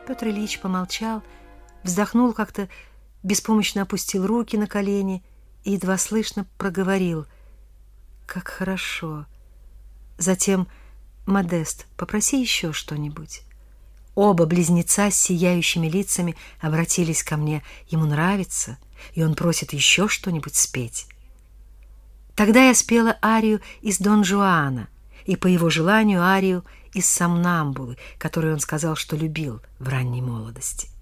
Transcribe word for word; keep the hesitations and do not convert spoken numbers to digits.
Петр Ильич помолчал, вздохнул как-то, беспомощно опустил руки на колени и едва слышно проговорил: «Как хорошо». Затем: «Модест, попроси еще что-нибудь». Оба близнеца с сияющими лицами обратились ко мне. Ему нравится, и он просит еще что-нибудь спеть. Тогда я спела арию из Дон Жуана и, по его желанию, арию из Сомнамбулы, которую он сказал, что любил в ранней молодости.